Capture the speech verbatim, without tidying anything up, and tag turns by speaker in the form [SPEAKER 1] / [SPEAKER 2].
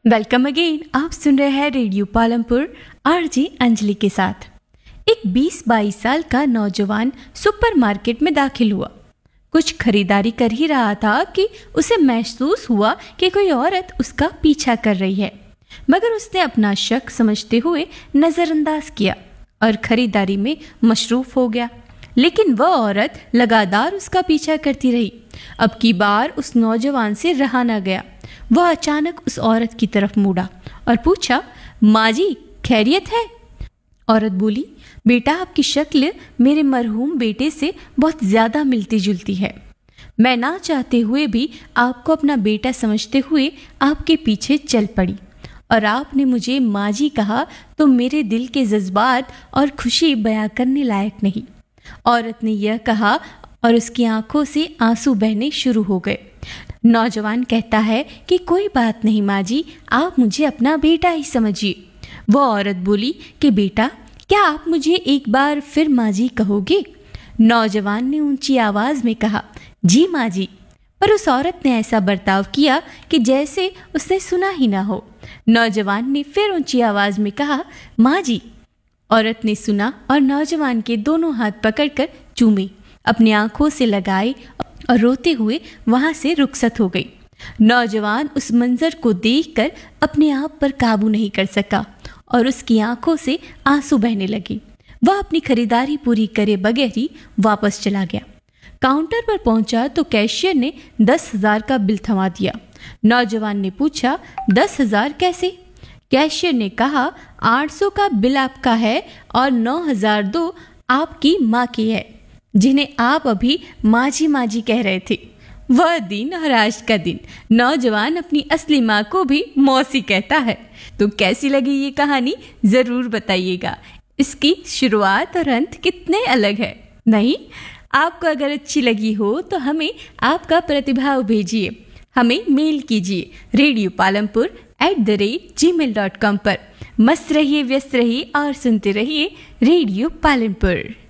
[SPEAKER 1] Welcome again. आप सुन रहे हैं रेडियो पालमपुर आरजे अंजलि के साथ। एक बीस बाईस साल का नौजवान सुपरमार्केट में दाखिल हुआ। कुछ खरीदारी कर ही रहा था कि उसे महसूस हुआ कि कोई औरत उसका पीछा कर रही है, मगर उसने अपना शक समझते हुए नज़रअंदाज किया और खरीदारी में मशरूफ हो गया। लेकिन वह औरत लगातार उसका पीछा करती रही। अब की बार उस नौजवान से रहा न गया। वह अचानक उस औरत की तरफ मुड़ा और पूछा, माँ जी खैरियत है? औरत बोली, बेटा आपकी शक्ल मेरे मरहूम बेटे से बहुत ज़्यादा मिलती जुलती है। मैं ना चाहते हुए भी आपको अपना बेटा समझते हुए आपके पीछे चल पड़ी और आपने मुझे माँ जी कहा तो मेरे दिल के जज्बात और खुशी बयां करने लायक नहीं। औरत ने यह कहा और उसकी आंखों से आंसू बहने शुरू हो गए। नौजवान कहता है कि कोई बात नहीं माँ जी, आप मुझे अपना बेटा ही समझिए। वो औरत बोली कि बेटा क्या आप मुझे एक बार फिर माँ जी कहोगे? नौजवान ने ऊंची आवाज में कहा, जी माँ जी। पर उस औरत ने ऐसा बर्ताव किया कि जैसे उसने सुना ही ना हो। नौजवान ने फिर ऊंची आवाज में कहा, माँ जी। औरत ने सुना और नौजवान के दोनों हाथ पकड़कर चूमे, अपनी आंखों से लगाए और रोते हुए वहां से रुखसत हो गई। नौजवान उस मंजर को देखकर अपने आप पर काबू नहीं कर सका और उसकी आंखों से आंसू बहने लगे। वह अपनी खरीदारी पूरी करे बगैर ही वापस चला गया। काउंटर पर पहुंचा तो कैशियर ने दस हजार का बिल थमा दिया। नौजवान ने पूछा, दस हजार कैसे? कैशियर ने कहा, आठ सौ का बिल आपका है और नौ हजार दो आपकी माँ की है, जिन्हें आप अभी माँजी माँजी कह रहे थे। वह दिन और आज का दिन नौजवान अपनी असली माँ को भी मौसी कहता है। तो कैसी लगी ये कहानी ज़रूर बताइएगा। इसकी शुरुआत और अंत कितने अलग है, नहीं? आपको अगर अच्छी लगी हो तो हमें आपका प्रतिभाव भेजिए, हमें मेल कीजिए radio Palampur at the rate ji mail dot com पर। मस्त रहिए, व्यस्त रहिए और सुनते रहिए रेडियो पालमपुर।